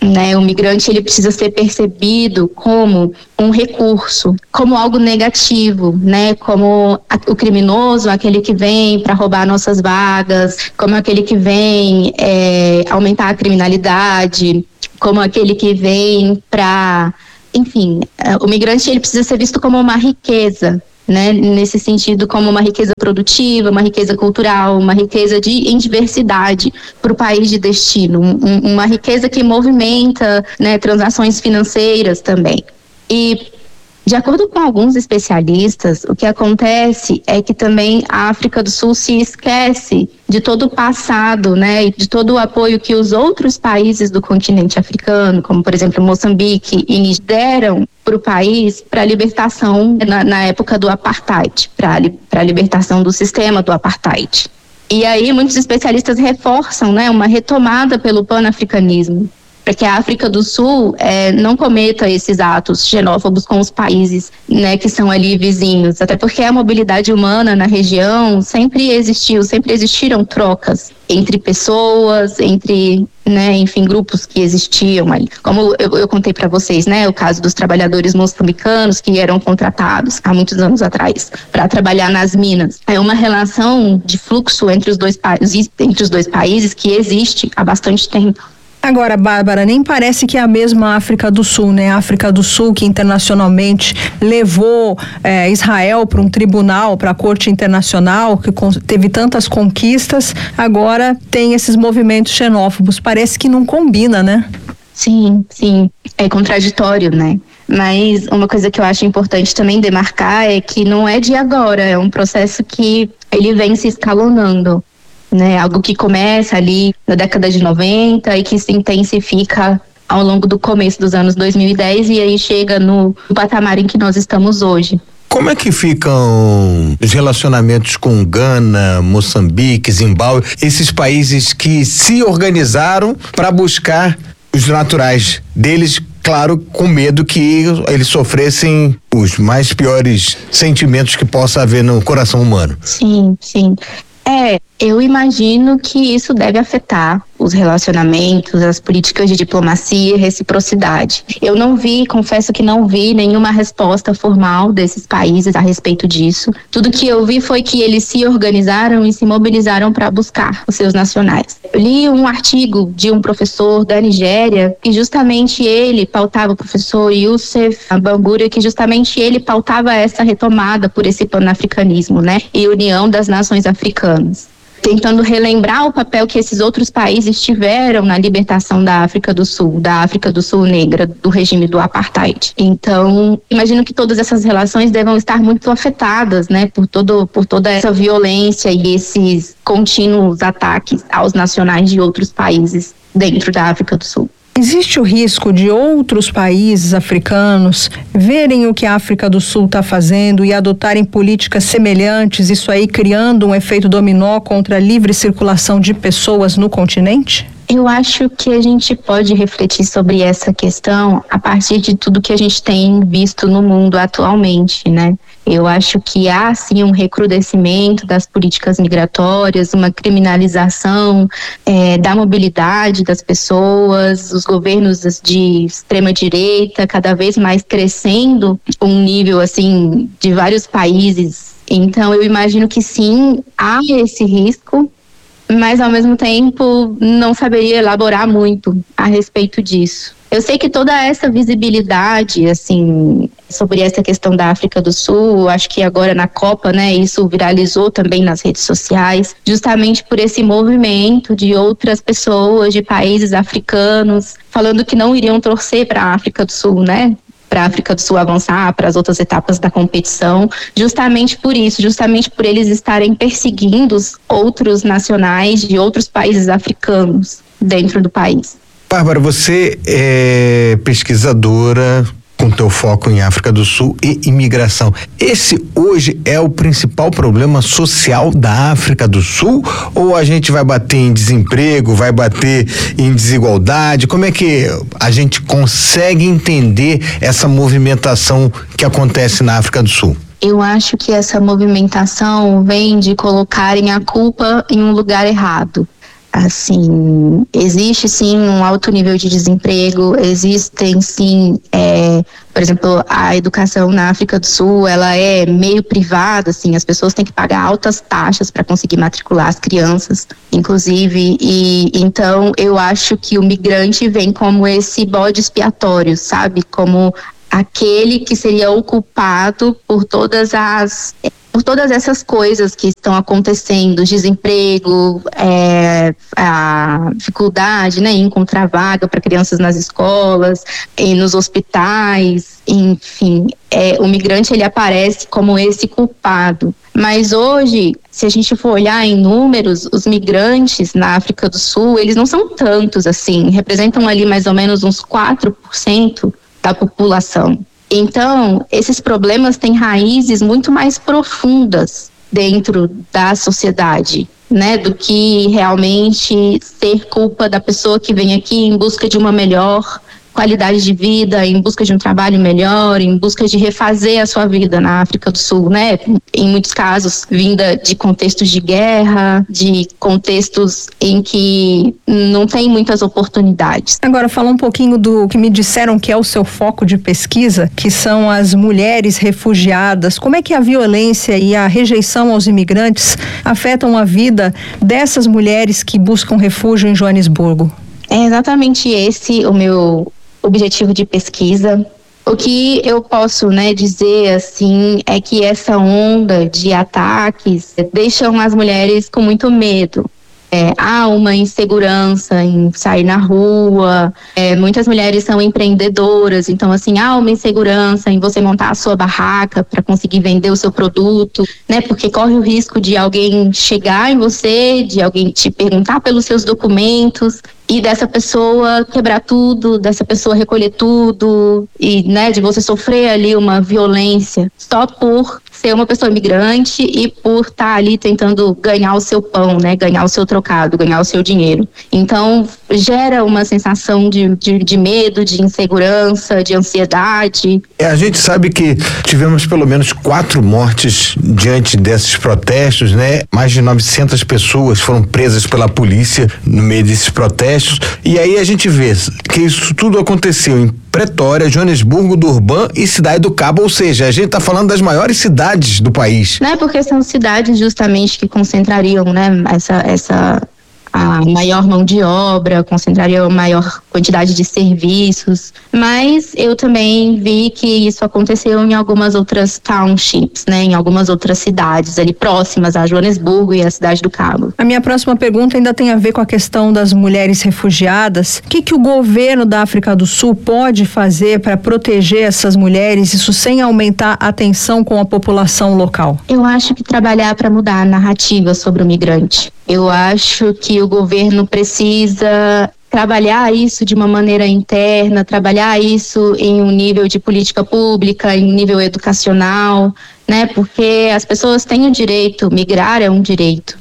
né? O migrante, ele precisa ser percebido como um recurso, como algo negativo, né? Como a, o criminoso, aquele que vem para roubar nossas vagas, como aquele que vem é, aumentar a criminalidade, como aquele que vem para... Enfim, o migrante, ele precisa ser visto como uma riqueza, né? Nesse sentido, como uma riqueza produtiva, uma riqueza cultural, uma riqueza de, em diversidade para o país de destino, um, uma riqueza que movimenta, né, transações financeiras também. E, de acordo com alguns especialistas, o que acontece é que também a África do Sul se esquece de todo o passado, né, e de todo o apoio que os outros países do continente africano, como por exemplo Moçambique e Níger, deram para o país para a libertação na, na época do apartheid, para a libertação do sistema do apartheid. E aí muitos especialistas reforçam, né, uma retomada pelo panafricanismo, para que a África do Sul é, não cometa esses atos xenófobos com os países, né, que são ali vizinhos. Até porque a mobilidade humana na região sempre existiu, sempre existiram trocas entre pessoas, entre, né, enfim, grupos que existiam ali. Como eu, eu contei para vocês, né, o caso dos trabalhadores moçambicanos que eram contratados há muitos anos atrás para trabalhar nas minas. É uma relação de fluxo entre os dois países, entre os dois países que existe há bastante tempo. Agora, Bárbara, nem parece que é a mesma África do Sul, né? A África do Sul que internacionalmente levou eh, Israel para um tribunal, para a Corte Internacional, que teve tantas conquistas, agora tem esses movimentos xenófobos. Parece que não combina, né? Sim, sim. É contraditório, né? Mas uma coisa que eu acho importante também demarcar é que não é de agora, é um processo que ele vem se escalonando. Né, algo que começa ali na década de noventa e que se intensifica ao longo do começo dos anos dois mil e dez e aí chega no patamar em que nós estamos hoje. Como é que ficam os relacionamentos com Gana, Moçambique, Zimbábue, esses países que se organizaram para buscar os naturais deles, claro, com medo que eles sofressem os mais piores sentimentos que possa haver no coração humano? Sim, sim. É, eu imagino que isso deve afetar os relacionamentos, as políticas de diplomacia e reciprocidade. Eu não vi, confesso que não vi nenhuma resposta formal desses países a respeito disso. Tudo que eu vi foi que eles se organizaram e se mobilizaram para buscar os seus nacionais. Eu li um artigo de um professor da Nigéria, que justamente ele pautava, o professor Youssef Bangura, que justamente ele pautava essa retomada por esse panafricanismo, né? E união das nações africanas, tentando relembrar o papel que esses outros países tiveram na libertação da África do Sul, da África do Sul negra, do regime do apartheid. Então, imagino que todas essas relações devam estar muito afetadas, né, por, todo, por toda essa violência e esses contínuos ataques aos nacionais de outros países dentro da África do Sul. Existe o risco de outros países africanos verem o que a África do Sul está fazendo e adotarem políticas semelhantes, isso aí criando um efeito dominó contra a livre circulação de pessoas no continente? Eu acho que a gente pode refletir sobre essa questão a partir de tudo que a gente tem visto no mundo atualmente, né? Eu acho que há, sim, um recrudescimento das políticas migratórias, uma criminalização é, da mobilidade das pessoas, os governos de extrema-direita cada vez mais crescendo um nível, assim, de vários países. Então, eu imagino que, sim, há esse risco, mas ao mesmo tempo não saberia elaborar muito a respeito disso. Eu sei que toda essa visibilidade, assim, sobre essa questão da África do Sul, acho que agora na Copa, né, isso viralizou também nas redes sociais, justamente por esse movimento de outras pessoas de países africanos falando que não iriam torcer para a África do Sul, né? Para a África do Sul avançar para as outras etapas da competição, justamente por isso, justamente por eles estarem perseguindo outros nacionais de outros países africanos dentro do país. Bárbara, você é pesquisadora com teu foco em África do Sul e imigração. Esse hoje é o principal problema social da África do Sul, ou a gente vai bater em desemprego, vai bater em desigualdade? Como é que a gente consegue entender essa movimentação que acontece na África do Sul? Eu acho que essa movimentação vem de colocarem a culpa em um lugar errado. Assim, existe sim um alto nível de desemprego, existem sim, é, por exemplo, a educação na África do Sul, ela é meio privada, assim, as pessoas têm que pagar altas taxas para conseguir matricular as crianças, inclusive, e então eu acho que o migrante vem como esse bode expiatório, sabe, como aquele que seria o culpado por todas as por todas essas coisas que estão acontecendo, desemprego, é, a dificuldade, né, em encontrar vaga para crianças nas escolas, e nos hospitais, enfim, é, o migrante ele aparece como esse culpado. Mas hoje, se a gente for olhar em números, os migrantes na África do Sul, eles não são tantos assim, representam ali mais ou menos uns quatro por cento da população. Então, esses problemas têm raízes muito mais profundas dentro da sociedade, né, do que realmente ser culpa da pessoa que vem aqui em busca de uma melhor qualidade de vida, em busca de um trabalho melhor, em busca de refazer a sua vida na África do Sul, né? Em muitos casos, vinda de contextos de guerra, de contextos em que não tem muitas oportunidades. Agora, falar um pouquinho do que me disseram que é o seu foco de pesquisa, que são as mulheres refugiadas. Como é que a violência e a rejeição aos imigrantes afetam a vida dessas mulheres que buscam refúgio em Joanesburgo? É exatamente esse o meu objetivo de pesquisa. O que eu posso, né, dizer assim é que essa onda de ataques deixam as mulheres com muito medo. É, há uma insegurança em sair na rua, é, muitas mulheres são empreendedoras, então assim, há uma insegurança em você montar a sua barraca para conseguir vender o seu produto, né, porque corre o risco de alguém chegar em você, de alguém te perguntar pelos seus documentos e dessa pessoa quebrar tudo, dessa pessoa recolher tudo e, né, de você sofrer ali uma violência só por ser uma pessoa imigrante e por estar ali tentando ganhar o seu pão, né, ganhar o seu trocado, ganhar o seu dinheiro. Então, gera uma sensação de, de, de medo, de insegurança, de ansiedade. É, a gente sabe que tivemos pelo menos quatro mortes diante desses protestos, né? Mais de novecentas pessoas foram presas pela polícia no meio desses protestos. E aí a gente vê que isso tudo aconteceu em Pretória, Joanesburgo, Durban e Cidade do Cabo, ou seja, a gente está falando das maiores cidades do país. Não é porque são cidades justamente que concentrariam, né, essa, essa a maior mão de obra, concentraria a maior quantidade de serviços, mas eu também vi que isso aconteceu em algumas outras townships, né, em algumas outras cidades ali próximas a Joanesburgo e a Cidade do Cabo. A minha próxima pergunta ainda tem a ver com a questão das mulheres refugiadas. O que, que o governo da África do Sul pode fazer para proteger essas mulheres, isso sem aumentar a tensão com a população local? Eu acho que trabalhar para mudar a narrativa sobre o migrante. Eu acho que o governo precisa trabalhar isso de uma maneira interna, trabalhar isso em um nível de política pública, em um nível educacional, né? Porque as pessoas têm o direito, migrar é um direito.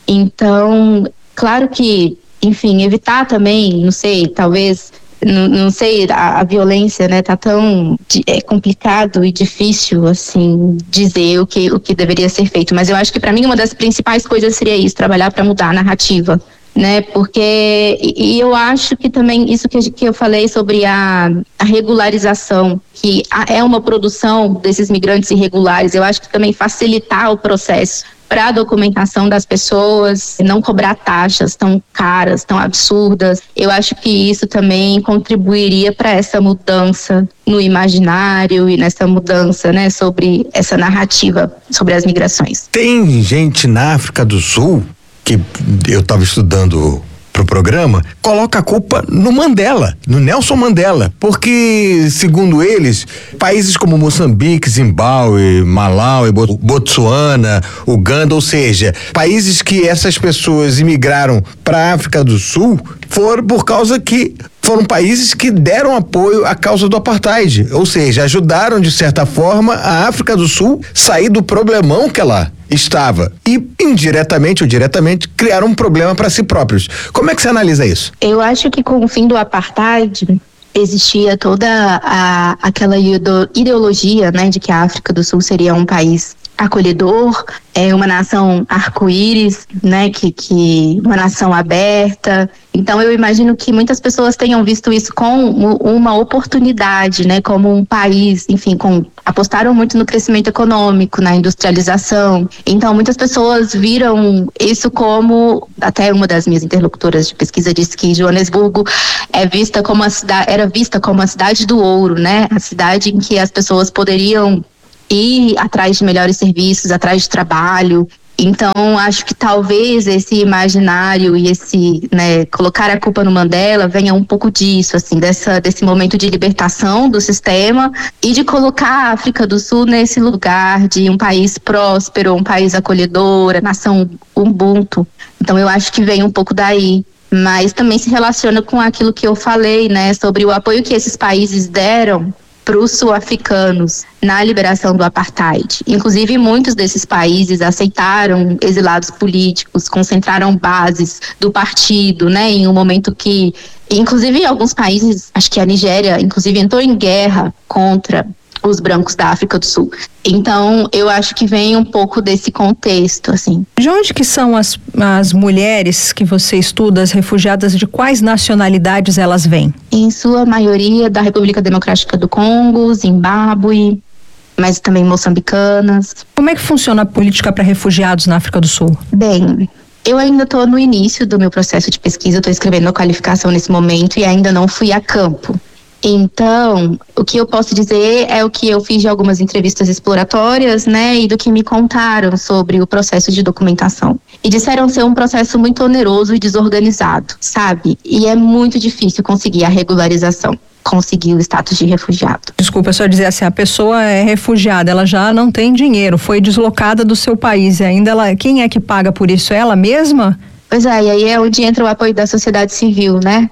Então, claro que, enfim, evitar também, não sei, talvez, não, não sei, a, a violência, né, tá tão é complicado e difícil, assim, dizer o que, o que deveria ser feito. Mas eu acho que, para mim, uma das principais coisas seria isso, trabalhar para mudar a narrativa, né, porque, e, e eu acho que também isso que, que eu falei sobre a, a regularização, que a, é uma produção desses migrantes irregulares, eu acho que também facilitar o processo para a documentação das pessoas, não cobrar taxas tão caras, tão absurdas. Eu acho que isso também contribuiria para essa mudança no imaginário e nessa mudança, né, sobre essa narrativa sobre as migrações. Tem gente na África do Sul, que eu estava estudando pro programa, coloca a culpa no Mandela, no Nelson Mandela, porque, segundo eles, países como Moçambique, Zimbábue, Malawi, Botsuana, Uganda, ou seja, países que essas pessoas imigraram para a África do Sul, foram por causa que foram países que deram apoio à causa do apartheid, ou seja, ajudaram de certa forma a África do Sul sair do problemão que ela estava e indiretamente ou diretamente criaram um problema para si próprios. Como é que você analisa isso? Eu acho que com o fim do apartheid existia toda a, aquela ideologia, né, de que a África do Sul seria um país acolhedor, é uma nação arco-íris, né, que, que uma nação aberta. Então eu imagino que muitas pessoas tenham visto isso como uma oportunidade, né, como um país, enfim, com, apostaram muito no crescimento econômico, na industrialização. Então muitas pessoas viram isso como, até uma das minhas interlocutoras de pesquisa disse que Joanesburgo é vista como a cidade, era vista como a cidade do ouro, né, a cidade em que as pessoas poderiam ir atrás de melhores serviços, atrás de trabalho. Então, acho que talvez esse imaginário e esse, né, colocar a culpa no Mandela venha um pouco disso, assim, dessa, desse momento de libertação do sistema e de colocar a África do Sul nesse lugar de um país próspero, um país acolhedor, a nação Ubuntu. Então, eu acho que vem um pouco daí. Mas também se relaciona com aquilo que eu falei, né, sobre o apoio que esses países deram para os sul-africanos na liberação do apartheid. Inclusive, muitos desses países aceitaram exilados políticos, concentraram bases do partido, né, em um momento que, inclusive, alguns países, acho que a Nigéria, inclusive, entrou em guerra contra os brancos da África do Sul. Então, eu acho que vem um pouco desse contexto, assim. De onde que são as, as mulheres que você estuda, as refugiadas, de quais nacionalidades elas vêm? Em sua maioria da República Democrática do Congo, Zimbábue, mas também moçambicanas. Como é que funciona a política para refugiados na África do Sul? Bem, eu ainda estou no início do meu processo de pesquisa, estou escrevendo a qualificação nesse momento e ainda não fui a campo. Então, o que eu posso dizer é o que eu fiz de algumas entrevistas exploratórias, né, e do que me contaram sobre o processo de documentação. E disseram ser um processo muito oneroso e desorganizado, sabe? E é muito difícil conseguir a regularização, conseguir o status de refugiado. Desculpa, só dizer assim, a pessoa é refugiada, ela já não tem dinheiro, foi deslocada do seu país e ainda ela, quem é que paga por isso? Ela mesma? Pois é, e aí é onde entra o apoio da sociedade civil, né?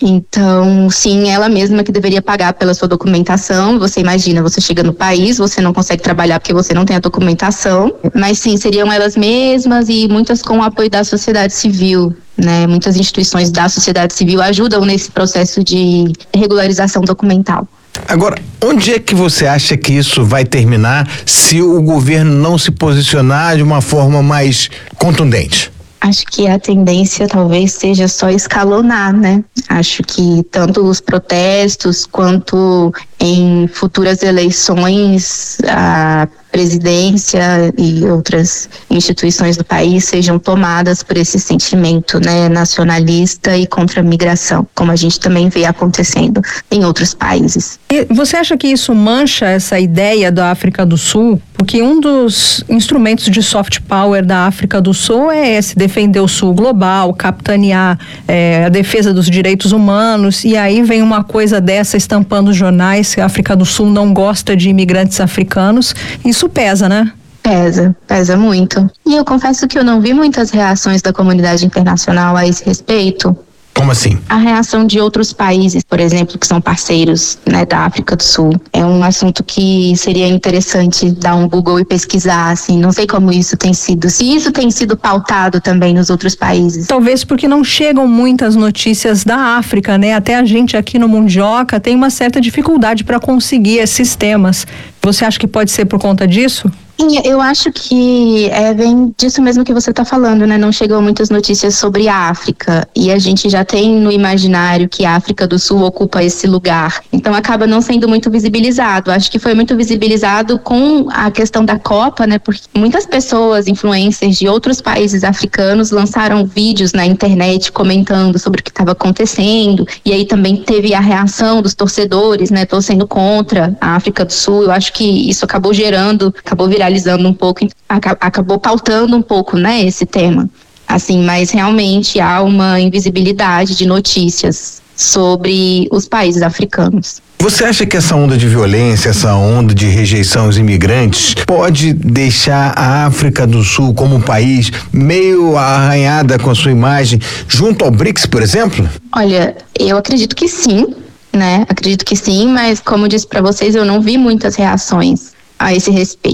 Então, sim, ela mesma que deveria pagar pela sua documentação. Você imagina, você chega no país, você não consegue trabalhar porque você não tem a documentação, mas sim, seriam elas mesmas e muitas com o apoio da sociedade civil, né? Muitas instituições da sociedade civil ajudam nesse processo de regularização documental. Agora, onde é que você acha que isso vai terminar se o governo não se posicionar de uma forma mais contundente? Acho que a tendência talvez seja só escalonar, né? Acho que tanto os protestos quanto em futuras eleições a presidência e outras instituições do país sejam tomadas por esse sentimento, né, nacionalista e contra a migração, como a gente também vê acontecendo em outros países. E você acha que isso mancha essa ideia da África do Sul? Porque um dos instrumentos de soft power da África do Sul é esse, defender o Sul global, capitanear é, a defesa dos direitos humanos, e aí vem uma coisa dessa estampando os jornais que a África do Sul não gosta de imigrantes africanos. Isso pesa, né? Pesa, pesa muito. E eu confesso que eu não vi muitas reações da comunidade internacional a esse respeito. Como assim? A reação de outros países, por exemplo, que são parceiros, né, da África do Sul. É um assunto que seria interessante dar um Google e pesquisar, assim. Não sei como isso tem sido. Se isso tem sido pautado também nos outros países. Talvez porque não chegam muitas notícias da África, né? Até a gente aqui no Mundioca tem uma certa dificuldade para conseguir esses temas. Você acha que pode ser por conta disso? Eu acho que é, vem disso mesmo que você está falando, né? Não chegam muitas notícias sobre a África e a gente já tem no imaginário que a África do Sul ocupa esse lugar. Então acaba não sendo muito visibilizado. Acho que foi muito visibilizado com a questão da Copa, né? Porque muitas pessoas, influencers de outros países africanos, lançaram vídeos na internet comentando sobre o que estava acontecendo. E aí também teve a reação dos torcedores, né? Torcendo contra a África do Sul. Eu acho que isso acabou gerando, acabou virando realizando um pouco, acabou pautando um pouco, né, esse tema. Assim, mas realmente há uma invisibilidade de notícias sobre os países africanos. Você acha que essa onda de violência, essa onda de rejeição aos imigrantes pode deixar a África do Sul como um país meio arranhada com a sua imagem junto ao BRICS, por exemplo? Olha, eu acredito que sim, né? Acredito que sim, mas como eu disse para vocês, eu não vi muitas reações a esse respeito.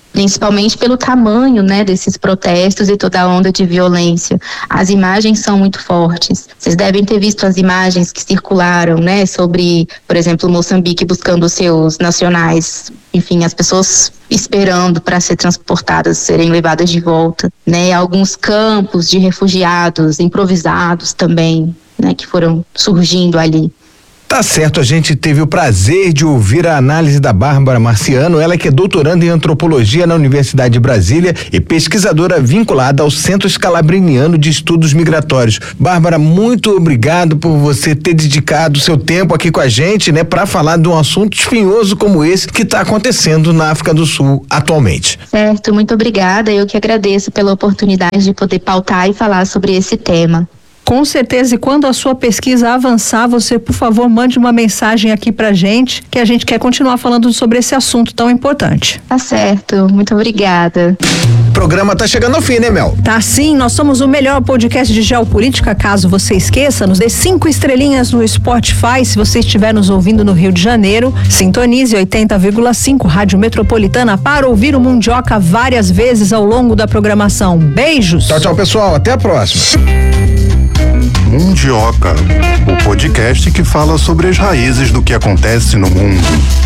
principalmente pelo tamanho, né, desses protestos e toda a onda de violência. As imagens são muito fortes. Vocês devem ter visto as imagens que circularam, né, sobre, por exemplo, Moçambique buscando seus nacionais, enfim, as pessoas esperando para ser transportadas, serem levadas de volta, né, alguns campos de refugiados improvisados também, né, que foram surgindo ali. Tá certo, a gente teve o prazer de ouvir a análise da Bárbara Marciano, ela que é doutoranda em antropologia na Universidade de Brasília e pesquisadora vinculada ao Centro Scalabriniano de Estudos Migratórios. Bárbara, muito obrigado por você ter dedicado seu tempo aqui com a gente, né, para falar de um assunto espinhoso como esse que está acontecendo na África do Sul atualmente. Certo, muito obrigada. Eu que agradeço pela oportunidade de poder pautar e falar sobre esse tema. Com certeza, e quando a sua pesquisa avançar, você, por favor, mande uma mensagem aqui pra gente, que a gente quer continuar falando sobre esse assunto tão importante. Tá certo, muito obrigada. O programa tá chegando ao fim, né, Mel? Tá sim, nós somos o melhor podcast de geopolítica, caso você esqueça, nos dê cinco estrelinhas no Spotify, se você estiver nos ouvindo no Rio de Janeiro, sintonize oitenta vírgula cinco Rádio Metropolitana para ouvir o Mundioca várias vezes ao longo da programação. Beijos! Tchau, tchau, pessoal, até a próxima. Mundioca, o podcast que fala sobre as raízes do que acontece no mundo.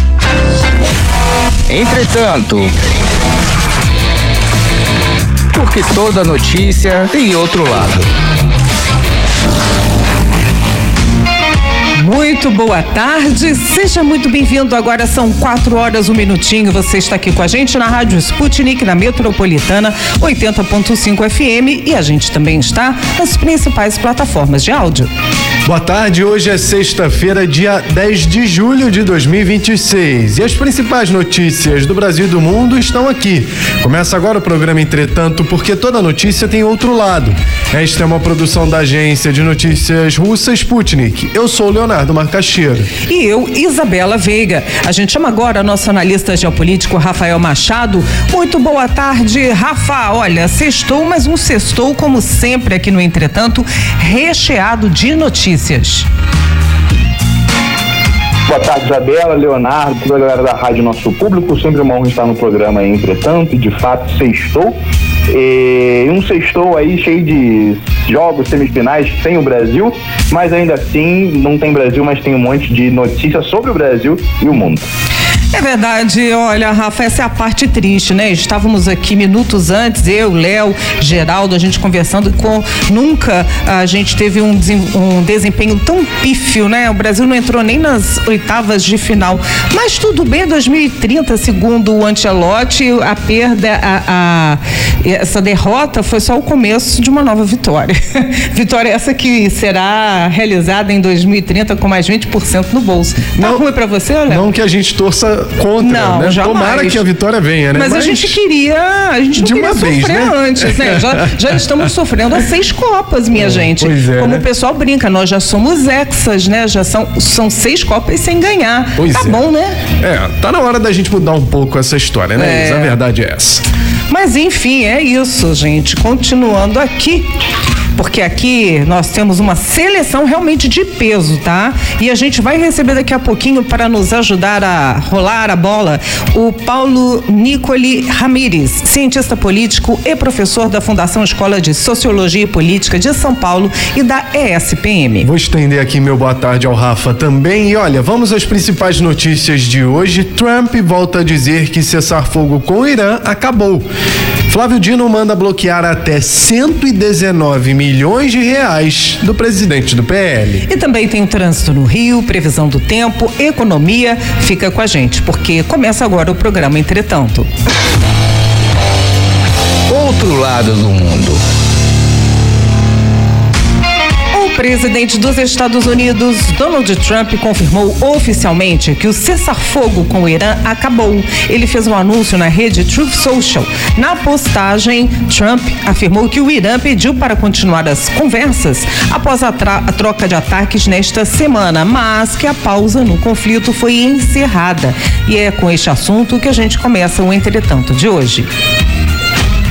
Entretanto, porque toda notícia tem outro lado. Muito boa tarde, seja muito bem-vindo. Agora são quatro horas, um minutinho. Você está aqui com a gente na Rádio Sputnik, na Metropolitana oitenta ponto cinco F M, e a gente também está nas principais plataformas de áudio. Boa tarde, hoje é sexta-feira, dia dez de julho de dois mil e vinte e seis, e as principais notícias do Brasil e do mundo estão aqui. Começa agora o programa Entretanto, porque toda notícia tem outro lado. Esta é uma produção da agência de notícias russa Sputnik. Eu sou o Leonardo Marcaxeira. E eu, Isabela Veiga. A gente chama agora nosso analista geopolítico Rafael Machado. Muito boa tarde, Rafa. Olha, sextou, mas um sextou, como sempre aqui no Entretanto, recheado de notícias. Boa tarde, Isabela, Leonardo, toda a galera da rádio, nosso público. Sempre uma honra estar no programa Entretanto, e de fato sextou. E um sextou aí cheio de jogos semifinais sem o Brasil, mas ainda assim não tem Brasil, mas tem um monte de notícias sobre o Brasil e o mundo. É verdade, olha, Rafa, essa é a parte triste, né? Estávamos aqui minutos antes, eu, Léo, Geraldo, a gente conversando com, nunca a gente teve um, um desempenho tão pífio, né? O Brasil não entrou nem nas oitavas de final, mas tudo bem, dois mil e trinta, segundo o Ancelotti, a perda, a, a, essa derrota foi só o começo de uma nova vitória. Vitória essa que será realizada em dois mil e trinta com mais vinte por cento no bolso. Tá Não, ruim pra você, Léo? Não que a gente torça contra, não, né? Jamais. Tomara que a vitória venha, né? Mas, Mas a gente queria, a gente não de queria uma sofrer vez, né? antes, né? Já, já estamos sofrendo há seis Copas, minha é, gente. Pois é, Como né? o pessoal brinca, nós já somos hexas, né? Já são, são seis Copas sem ganhar. Pois tá é. bom, né? É, tá na hora da gente mudar um pouco essa história, né? É. A verdade é essa. Mas enfim, é isso, gente. Continuando aqui, porque aqui nós temos uma seleção realmente de peso, tá? E a gente vai receber daqui a pouquinho, para nos ajudar a rolar a bola, o Paulo Nicoli Ramírez, cientista político e professor da Fundação Escola de Sociologia e Política de São Paulo e da E S P M. Vou estender aqui meu boa tarde ao Rafa também. E olha, vamos às principais notícias de hoje. Trump volta a dizer que cessar-fogo com o Irã acabou. Flávio Dino manda bloquear até cento e dezenove milhões de reais do presidente do P L. E também tem o trânsito no Rio, previsão do tempo, economia. Fica com a gente, porque começa agora o programa Entretanto. Outro lado do mundo. O presidente dos Estados Unidos, Donald Trump, confirmou oficialmente que o cessar-fogo com o Irã acabou. Ele fez um anúncio na rede Truth Social. Na postagem, Trump afirmou que o Irã pediu para continuar as conversas após a, a troca de ataques nesta semana, mas que a pausa no conflito foi encerrada. E é com este assunto que a gente começa o Entretanto de hoje.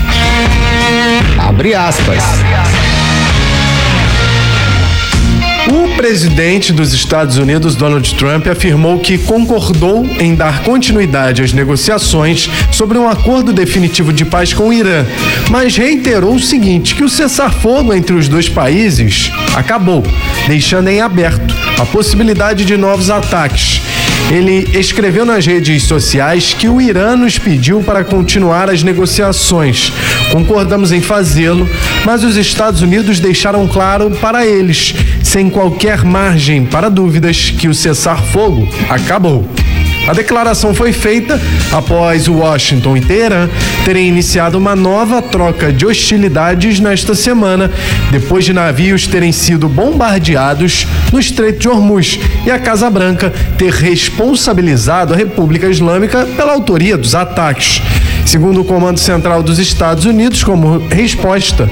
Abre aspas. O presidente dos Estados Unidos, Donald Trump, afirmou que concordou em dar continuidade às negociações sobre um acordo definitivo de paz com o Irã, mas reiterou o seguinte, que o cessar-fogo entre os dois países acabou, deixando em aberto a possibilidade de novos ataques. Ele escreveu nas redes sociais que o Irã nos pediu para continuar as negociações. Concordamos em fazê-lo, mas os Estados Unidos deixaram claro para eles, sem qualquer margem para dúvidas, que o cessar-fogo acabou. A declaração foi feita após Washington e Teherã terem iniciado uma nova troca de hostilidades nesta semana, depois de navios terem sido bombardeados no Estreito de Hormuz e a Casa Branca ter responsabilizado a República Islâmica pela autoria dos ataques. Segundo o Comando Central dos Estados Unidos, como resposta,